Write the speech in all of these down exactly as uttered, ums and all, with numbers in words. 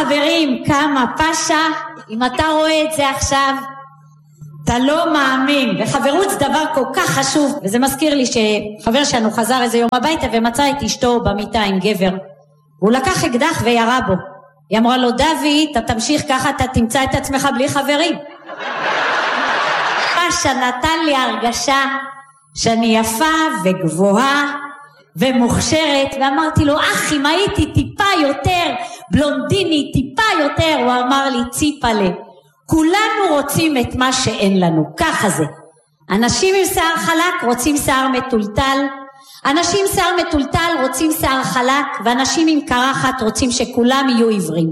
חברים, כמה פשע, אם אתה רואה את זה עכשיו, אתה לא מאמין. וחברות זה דבר כל כך חשוב, וזה מזכיר לי שחבר שלנו חזר איזה יום הביתה ומצא את אשתו במיטה עם גבר, הוא לקח אקדח וירה בו. היא אמרה לו, דוד, אתה תמשיך ככה, אתה תמצא את עצמך בלי חברים. פשע נתן לי הרגשה שאני יפה וגבוהה ומוכשרת, ואמרתי לו, אח, אם הייתי טיפה יותר בלונדיני, טיפה יותר, הוא אמר לי, ציפלה, כולנו רוצים את מה שאין לנו, ככה זה. אנשים עם שיער חלק רוצים שיער מטולטל, אנשים עם שיער מטולטל רוצים שיער חלק, ואנשים עם קרחת רוצים שכולם יהיו עיוורים.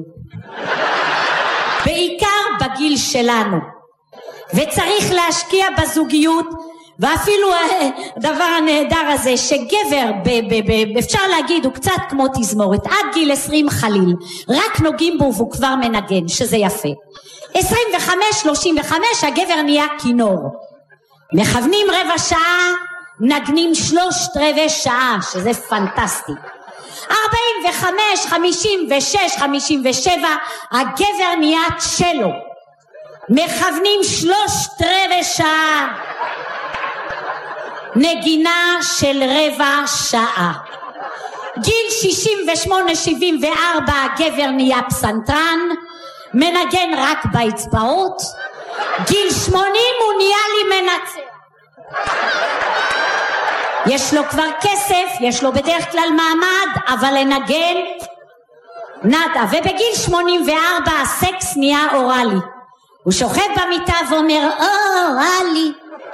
בעיקר בגיל שלנו. וצריך להשקיע בזוגיות, ואפילו הדבר הנהדר הזה שגבר ב, ב, ב, אפשר להגיד הוא קצת כמו תזמורת, עד גיל עשרים חליל רק נוגעים בו והוא כבר מנגן, שזה יפה. עשרים וחמש שלושים וחמש הגבר נהיה כינור, מכוונים רבע שעה, נגנים שלושת רבעי שעה, שזה פנטסטי. ארבעים וחמש חמישים ושש חמישים ושבע הגבר נהיה צ'לו, מכוונים שלושת רבעי שעה, נגינה של רבע שעה. גיל שישים ושמונה שבעים וארבע הגבר נהיה פסנתרן, מנגן רק באצבעות. גיל שמונים הוא נהיה לי מנצח, יש לו כבר כסף, יש לו בדרך כלל מעמד, אבל לנגן נדה. ובגיל שמונים וארבע הסקס נהיה אורלי, הוא שוכב במיטה ואומר אורלי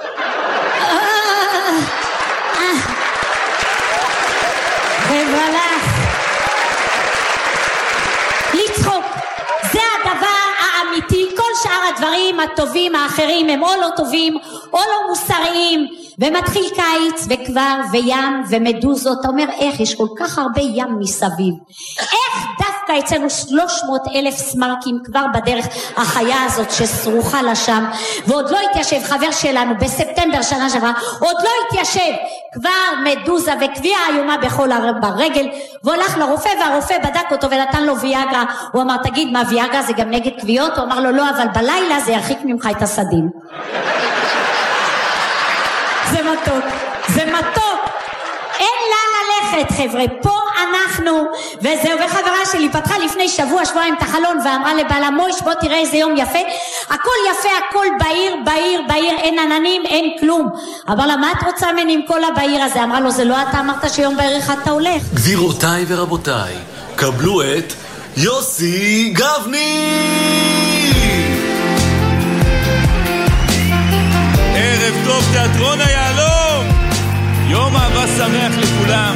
ובלח. לצחוק זה הדבר האמיתי, כל שאר הדברים הטובים האחרים הם או לא טובים או לא מוסריים. ומתחיל קיץ וכבר וים ומדוזות, אתה אומר איך יש כל כך הרבה ים מסביב, איך דווקא אצלנו שלוש מאות אלף סמרקים כבר בדרך החיה הזאת שסרוחה לשם, ועוד לא התיישב. חבר שלנו בספטמבר שנה שעברה עוד לא התיישב, כבר מדוזה וקביעה איומה בכל ברגל, והולך לרופא והרופא בדק אותו ונתן לו ויאגרה. הוא אמר, תגיד, מה ויאגרה זה גם נגד קביעות? הוא אמר לו, לא, אבל בלילה זה ירחיק ממך את הסדין. זה מתוק, זה מתוק, אין לה ללכת חבר'ה, פה אנחנו. וזהו, וחברה שלי פתחה לפני שבוע שבועיים את החלון ואמרה לבעלה, מויש בוא תראה איזה יום יפה, הכל יפה, הכל בעיר, בעיר, בעיר, אין עננים, אין כלום. אמר לה, מה את רוצה ממני עם כל הבעיר הזה? אמרה לו, זה לא אתה אמרת שיום בעיר אחד אתה הולך. גבירותיי ורבותיי, קבלו את יוסי גבני. ערב טוב תיאטרון היעלום, יום אהבה שמח לכולם.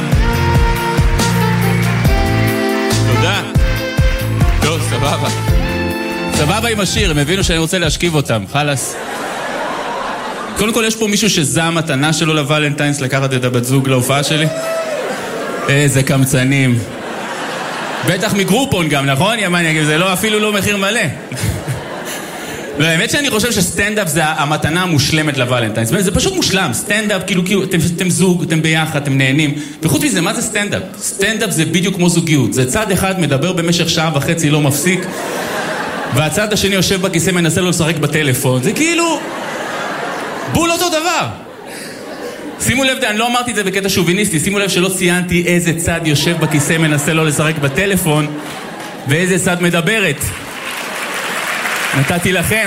תודה. לא, סבבה סבבה עם השיר, הם הבינו שאני רוצה להשכיב אותם, חלס. קודם כל יש פה מישהו שזו המתנה שלו לוולנטיינס, לקחת את הבת זוג להופעה שלי. איזה קמצנים, בטח מגרופון גם, נכון? ימני, זה לא, אפילו לא מחיר מלא. לא, האמת שאני חושב שסטנדאפ זה המתנה המושלמת לוולנטיינס. זה פשוט מושלם, סטנדאפ, כאילו, כאילו, אתם, אתם זוג, אתם ביחד, אתם נהנים. וחוץ מזה, מה זה סטנדאפ? סטנדאפ זה בדיוק כמו זוגיות. זה צד אחד מדבר במשך שעה וחצי, לא מפסיק, והצד השני יושב בכיסא, מנסה לו לשחק בטלפון. זה כאילו בול אותו דבר. שימו לב, אני לא אמרתי את זה בקטע שוביניסטי, שימו לב שלא ציינתי איזה צד יושב בכיסא, מנסה לו לשחק בטלפון, ואיזה צד מדברת. נתתי לכם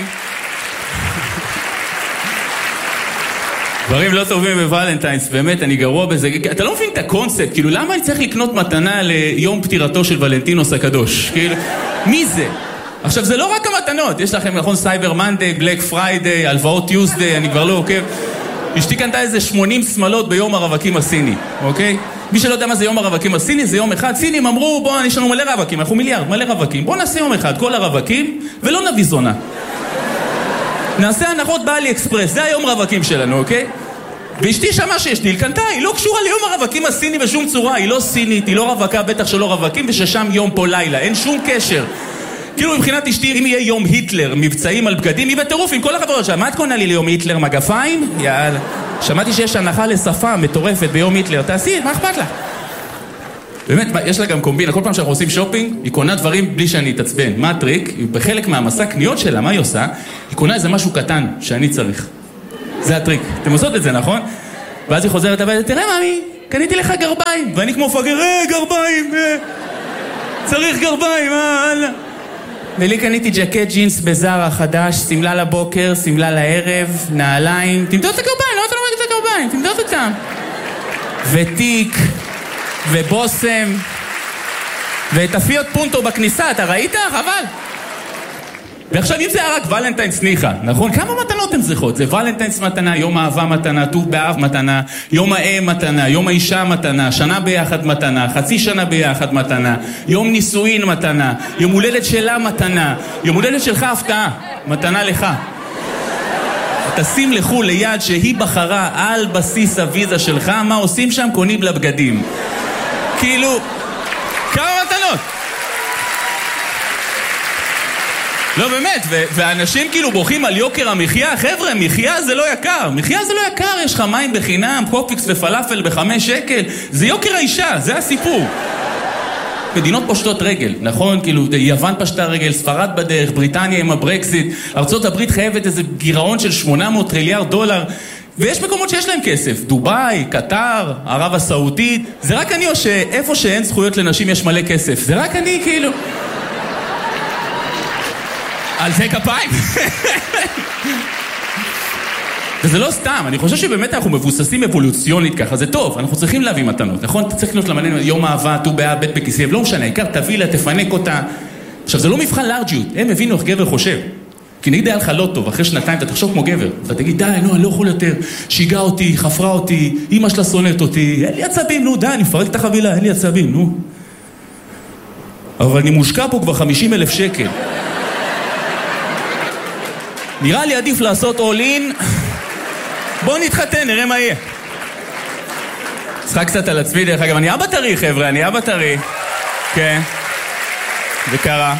דברים לא טובים בוולנטיינס, באמת, אני גרוע בזה. אתה לא מבין את הקונספט, כאילו, למה אני צריך לקנות מתנה ליום פטירתו של ולנטינוס הקדוש? כאילו, מי זה? עכשיו, זה לא רק המתנות, יש לכם, נכון, סייבר מנדי, בלק פריידי, הלוואות טיוסדי, אני כבר לא עוקב. אשתי קנתה איזה שמונים שמלות ביום הרווקים הסיני, אוקיי? מי שלא יודע מה זה יום הרווקים הסיני, זה יום אחד. סינים אמרו, בוא, יש לנו מלא רווקים, אנחנו מיליארד, מלא רווקים. בוא נעשה יום אחד, כל הרווקים, ולא נביא זונה. נעשה הנחות באלי אקספרס, זה היום רווקים שלנו, אוקיי? ואשתי שמה שיש דיל, קנתה, היא לא קשורה ליום הרווקים הסיני בשום צורה, היא לא סינית, היא לא רווקה, בטח שלא רווקים, וששם יום פה לילה, אין שום קשר. כאילו מבחינת אשתי, אם יהיה יום היטלר, מבצעים על בגדים, היא בטירוף עם כל החברות שלה. מה את קונה לי ליום היטלר, מגפיים? יאללה. שמעתי שיש הנחה לשפה מטורפת ביום היטלר, תעשי, מה אכפת לך? באמת, יש לה גם קומבינה, כל פעם שאנחנו עושים שופינג, היא קונה דברים בלי שאני אתעצבן. מה הטריק? בחלק מהמסע קניות שלה, מה היא עושה? היא קונה איזה משהו קטן שאני צריך. זה הטריק. אתם עושות את זה, נכון? ואז היא חוזרת הביתה, תראה מאמי, קניתי לך גרביים. ואני כמו פגר, אה, גרביים, אה. צריך גרביים, אה, אללה. ולי קניתי ג'קט ג'ינס בזארה חדש, סמלה לבוקר, סמלה לערב, נעליים. תמדוד את הגרביים, לא אתה לא מגיד את הגרביים, תמדוד אותם. ותיק, ובוסם, ותפיות פונטו בכניסה, אתה ראית? חבל. ועכשיו אם זה היה רק ולנטיינס ניחא, נכון? כמה מתנות הן צריכות? זה ולנטיינס מתנה, יום אהבה מתנה, ט"ו באב מתנה, יום האם מתנה, יום האישה מתנה, שנה ביחד מתנה, חצי שנה ביחד מתנה, יום נישואין מתנה, יום הולדת שלה מתנה, יום הולדת שלך הפתעה, מתנה לך. תשים לחול ליד שהיא בחרה על בסיס הוויזה שלך, מה עושים שם? קונים לה בגדים. כאילו, כמה מתנות? לא באמת, ואנשים כאילו בוכים על יוקר המחיה, חבר'ה, מחיה זה לא יקר, מחיה זה לא יקר, יש לך מים בחינם, קופיקס ופלאפל בחמש שקל, זה יוקר האישה, זה הסיפור. מדינות פושטות רגל, נכון? כאילו, יוון פשטה רגל, ספרד בדרך, בריטניה עם הברקסיט, ארצות הברית חייבת איזה גירעון של שמונה מאות טריליארד דולר, ויש מקומות שיש להם כסף, דוביי, קטר, ערב הסעודית, זה רק אני או שאיפה שאין זכויות לנשים יש מלא כסף, זה רק אני כאילו... על זה כפיים. וזה לא סתם, אני חושב שבאמת אנחנו מבוססים אבולוציונית ככה, זה טוב, אנחנו צריכים להביא מתנות, נכון? אתה צריך לקנות למעניין יום אהבה, ט"ו באב, בית בכיסא, לא משנה, העיקר תביא לה, תפנק אותה. עכשיו, זה לא מבחן לארג'יות, הם הבינו איך גבר חושב. כי נגיד היה לך לא טוב, אחרי שנתיים אתה תחשוב כמו גבר, אתה תגיד, די, נו, אני לא יכול יותר, שיגעה אותי, חפרה אותי, אמא שלה שונאת אותי, אין לי עצבים, נו, די, אני מפרק את החבילה, אין לי עצבים, נו. אבל אני מושקע פה כבר חמישים אלף שקל. נראה לי עדיף לעשות all-in, בואו נתחתן, נראה מה יהיה. צחק קצת על עצמי, דרך אגב, אני אבא טרי, חבר'ה, אני אבא טרי. כן, זה קרה.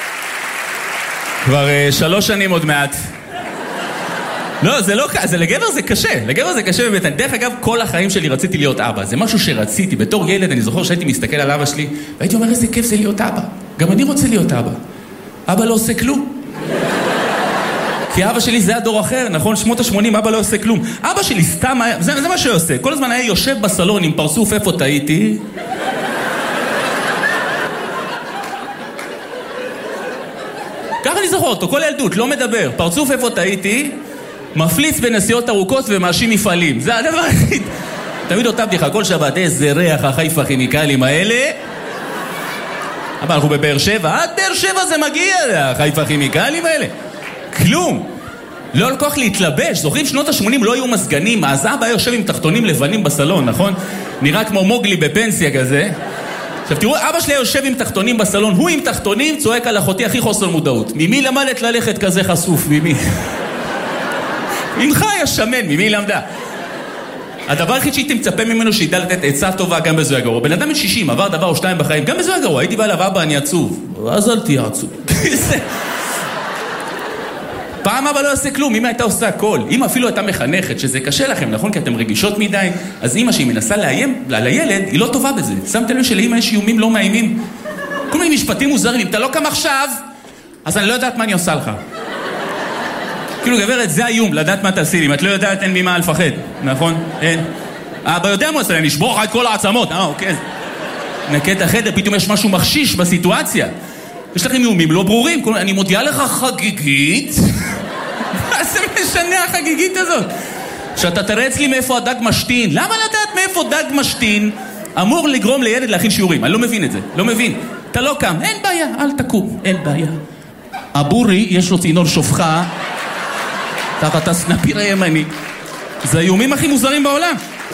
כבר uh, שלוש שנים עוד מעט. לא, זה לא, זה לגבר זה קשה, לגבר זה קשה באמת. דרך אגב, כל החיים שלי רציתי להיות אבא, זה משהו שרציתי. בתור ילד, אני זוכר שהייתי מסתכל על אבא שלי, והייתי אומר, איזה כיף זה להיות אבא. גם אני רוצה להיות אבא. אבא לא עושה כלום. כי אבא שלי זה הדור אחר, נכון? שמות ה-שמונים, אבא לא עושה כלום. אבא שלי סתם היה, זה, זה מה שהוא עושה. כל הזמן היה יושב בסלון עם פרצוף, איפה טעיתי? ככה אני זוכר אותו, כל ילדות, לא מדבר. פרצוף, איפה טעיתי? מפליץ בנסיעות ארוכות ומאשים מפעלים. זה הדבר היחיד. תמיד אותה בדיחה, כל שבת, איזה ריח החיפה הכימיקלים האלה. אבל אנחנו בבאר שבע, עד באר שבע זה מגיע, החיפה הכימיקלים האלה. כלום. לא לקוח להתלבש. זוכרים, שנות ה-שמונים לא היו מסגנים, אז אבא היה יושב עם תחתונים לבנים בסלון, נכון? נראה כמו מוגלי בפנסיה כזה. עכשיו תראו, אבא שלי יושב עם תחתונים בסלון, הוא עם תחתונים צועק על אחותי הכי חוסר מודעות. ממי למדת ללכת כזה חשוף? ממי? ממך היה שמן, ממי למדה? הדבר הכי שהייתי מצפה ממנו שידע לתת עצה טובה גם בזוהי הגרוע. בן אדם שישים, עבר דבר או שתיים בחיים, גם בזוהי הגרוע. הייתי בא אליו, אבא, אני עצוב. אז אל תהיה עצוב. פעם אבא לא עושה כלום, אמא הייתה עושה הכל. אמא אפילו הייתה מחנכת, שזה קשה לכם, נכון? כי אתם רגישות מדי. אז אמא שהיא מנסה לאיים על הילד, היא לא טובה בזה. שמת לב שלאמא יש איומים לא מאיימים? כל מיני משפטים מוזרים, אם אתה לא קם עכשיו, אז אני לא יודעת מה אני עושה לך. כאילו גברת, זה האיום, לדעת מה תעשי לי. אם את לא יודעת, אין ממה לפחד, נכון? אין. אבא יודע מה עושה, אני אשבור לך את כל העצמות. אה, אוקיי. נקה את החדר, פתאום יש משהו מחשיש בסיטואציה. יש לכם איומים לא ברורים, אני מודיעה לך חגיגית. מה זה משנה החגיגית הזאת? שאתה תראה אצלי מאיפה הדג משתין. למה לדעת מאיפה דג משתין אמור לגרום לילד להכין שיעורים? אני לא מבין את זה, לא מבין. אתה לא קם, אין בעיה, אל תקום, אין בעיה. הבורי יש לו צינור שופחה תחת הסנפיר הימני. זה האיומים הכי מוזרים בעולם.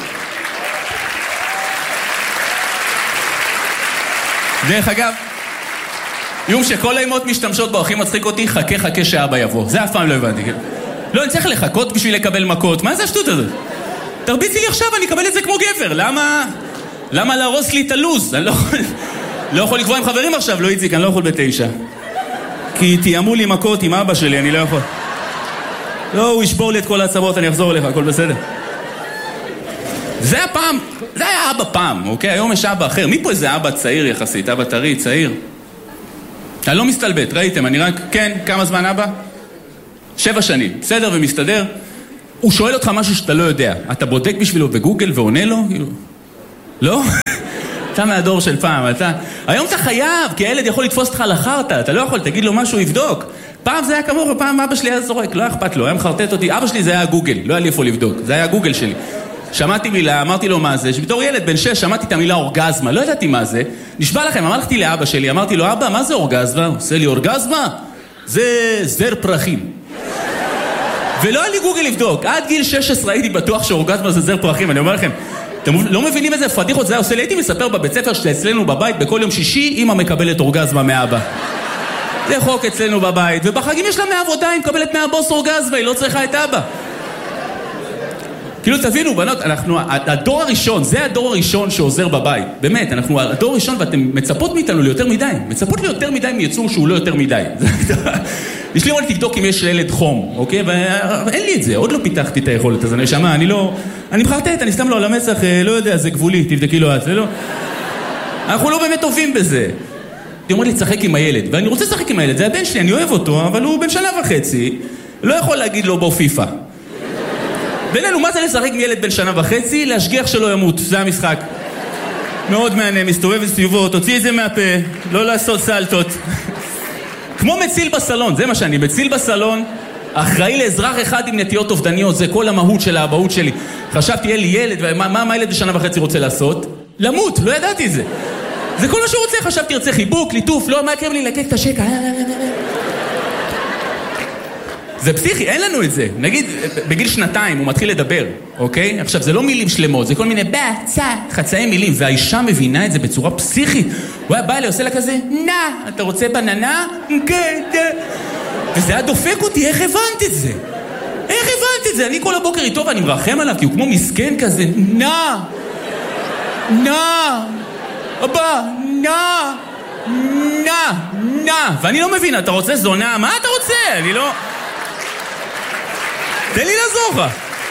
דרך אגב, איום שכל האימות משתמשות בו, הכי מצחיק אותי, חכה חכה שאבא יבוא. זה אף פעם לא הבנתי. לא, אני צריך לחכות בשביל לקבל מכות. מה זה השטות הזאת? תרביצי לי עכשיו, אני אקבל את זה כמו גבר. למה? למה להרוס לי את הלוז? אני לא יכול, לא יכול לקבוע עם חברים עכשיו, לא איציק, אני לא יכול בתשע. כי תיאמו לי מכות עם אבא שלי, אני לא יכול. לא, הוא ישבור לי את כל העצמות, אני אחזור אליך, הכל בסדר. זה היה פעם, זה היה אבא פעם, אוקיי? היום יש אבא אחר. מי פה איזה אבא צעיר יחסית? אבא טרי, צעיר? אני לא מסתלבט, ראיתם? אני רק, כן, כמה זמן אבא? שבע שנים, בסדר ומסתדר. הוא שואל אותך משהו שאתה לא יודע. אתה בודק בשבילו בגוגל ועונה לו? לא? אתה מהדור של פעם, אתה... היום אתה חייב, כי הילד יכול לתפוס אותך לחרטה, אתה לא יכול, תגיד לו משהו, יבדוק. פעם זה היה כמוך, פעם אבא שלי היה זורק, לא אכפת לו, היה מחרטט אותי. אבא שלי זה היה גוגל, לא היה לי איפה לבדוק, זה היה גוגל שלי. שמעתי מילה, אמרתי לו מה זה, שבתור ילד בן שש שמעתי את המילה אורגזמה, לא ידעתי מה זה. נשבע לכם, אמרתי לאבא שלי, אמרתי לו, אבא, מה זה אורגזמה? הוא עושה לי אורגזמה? זה זר פרחים. ולא היה לי גוגל לבדוק, עד גיל שש עשרה הייתי בטוח שאורגזמה זה זר פרחים, אני אומר לכם, אתם לא מבינים איזה פדיחות זה עושה לי, הייתי מספר בבית ספר שאצלנו בבית בכל יום שישי אמא מקבלת אורגזמה מאבא. זה חוק אצלנו בבית, ובחגים יש לה מהעבודה, היא מקבלת מהבוס אורגזמה, היא לא צריכה את אבא. כאילו תבינו בנות, אנחנו, הדור הראשון, זה הדור הראשון שעוזר בבית, באמת, אנחנו הדור הראשון ואתם מצפות מאיתנו ליותר מדי, מצפות ליותר מדי מיצור שהוא לא יותר מדי. יש לי אמור תבדוק אם יש ילד חום, אוקיי? ואין לי את זה, עוד לא פיתחתי את היכולת, אז אני שמה, אני לא, אני מחרטט, אני סתם לא על המצח, לא יודע, זה גבולי, תבדקי לו את, זה לא. אנחנו לא באמת טובים בזה. היא אומרת לי, צחק עם הילד, ואני רוצה לשחק עם הילד, זה הבן שלי, אני אוהב אותו, אבל הוא בן שנה וחצי, לא יכול להגיד לו בוא פיפה. בינינו, מה זה לשחק עם ילד בן שנה וחצי? להשגיח שלא ימות, זה המשחק. מאוד מעניין, מסתובב וסביבו, תוציא את זה מהפה, לא לעשות סלטות. כמו מציל בסלון, זה מה שאני, מציל בסלון, אחראי לאזרח אחד עם נטיות אובדניות, זה כל המהות של האבהות שלי. חשבתי, יהיה לי ילד, ומה מה, מה ילד בשנה וחצי רוצה לעשות? למות, לא ידעתי זה. זה כל מה שהוא רוצה, חשבתי, ירצה חיבוק, ליטוף, לא, מה יקרב לי לקק את השקע? זה פסיכי, אין לנו את זה. נגיד, בגיל שנתיים הוא מתחיל לדבר, אוקיי? עכשיו, זה לא מילים שלמות, זה כל מיני בצע, חצאי מילים, והאישה מבינה את זה בצורה פסיכית. הוא היה בא אליי, עושה לה כזה, נא, אתה רוצה בננה? כן, כן. וזה היה דופק אותי, איך הבנת את זה? איך הבנת את זה? אני כל הבוקר איתו ואני מרחם עליו, כי הוא כמו מסכן כזה, נא, נא, אבא, נא, נא, נא. ואני לא מבינה, אתה רוצה זונה? מה אתה רוצה? אני לא... תן לי לעזור לך.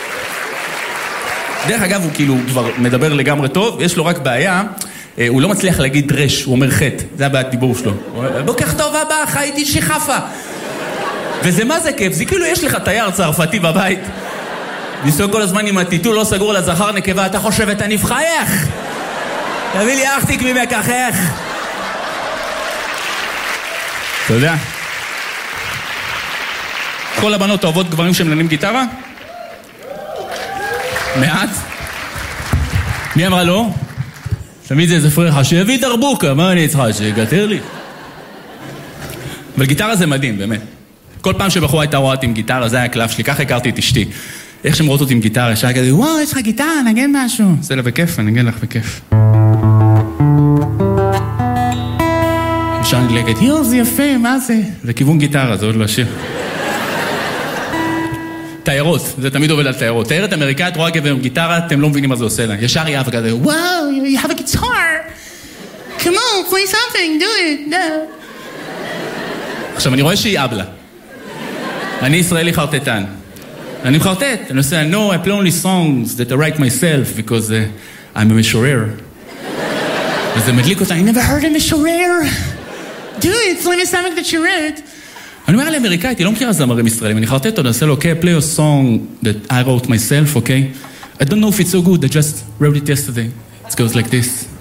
דרך אגב, הוא כאילו כבר מדבר לגמרי טוב, יש לו רק בעיה, הוא לא מצליח להגיד דרש, הוא אומר חטא, זה הבעיית דיבור שלו. בוקר טוב אבא, חייתי שחפה. וזה מה זה כיף, זה כאילו יש לך תייר צרפתי בבית. ניסוי כל הזמן עם הטיטול לא סגור לזכר נקבה, אתה חושב את הנבחייך? תביא לי אחתיק ממקחך. אתה יודע? כל הבנות אוהבות גברים שמנגנים גיטרה? מעט? מי אמרה לא? תמיד זה איזה פרחה, שיביא דרבוקה, מה אני צריכה, שיגתר לי? אבל גיטרה זה מדהים, באמת. כל פעם שבחורה הייתה רואה אותי עם גיטרה, זה היה הקלף שלי, ככה הכרתי את אשתי. איך שהן רואות אותי עם גיטרה, שהיה כזה, וואו, יש לך גיטרה, נגן משהו. זה לה בכיף, אני נגן לך בכיף. אפשר נגלגת, יו, זה יפה, מה זה? זה כיוון גיטרה, זה עוד לא השיר. תיירות, זה תמיד עובד על תיירות. תיירת אמריקאית רואה גבר עם גיטרה, אתם לא מבינים מה זה עושה לה. ישר יאהב כזה, וואו, you have a guitar. Come on, play something, do it. No. עכשיו, אני רואה שהיא אבלה. אני ישראלי חרטטן. אני מחרטט. אני עושה, no, I play only songs that I write myself because uh, I'm a משורר. וזה מדליק אותה, I never heard a משורר. Do it, play me something that you read. אני אומר לאמריקאית, היא לא מכירה זמרים ישראלים, אני חרטט אותו, אני עושה לו, okay, play a song that I wrote myself, okay? I don't know if it's so good, I just wrote it yesterday. It goes like this.